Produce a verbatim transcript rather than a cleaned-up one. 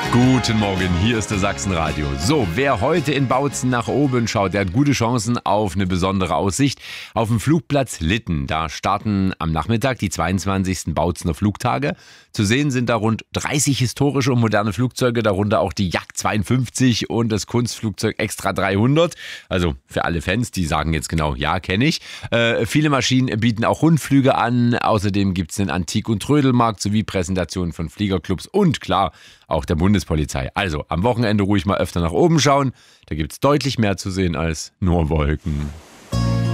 Guten Morgen, hier ist der Sachsenradio. So, wer heute in Bautzen nach oben schaut, der hat gute Chancen auf eine besondere Aussicht. Auf dem Flugplatz Litten, da starten am Nachmittag die zweiundzwanzigsten Bautzener Flugtage. Zu sehen sind da rund dreißig historische und moderne Flugzeuge, darunter auch die Jagd zweiundfünfzig und das Kunstflugzeug Extra dreihundert. Also für alle Fans, die sagen jetzt genau, ja, kenne ich. Äh, viele Maschinen bieten auch Rundflüge an. Außerdem gibt es den Antik- und Trödelmarkt sowie Präsentationen von Fliegerclubs und klar, auch der Bundespolizei. Also am Wochenende ruhig mal öfter nach oben schauen. Da gibt es deutlich mehr zu sehen als nur Wolken.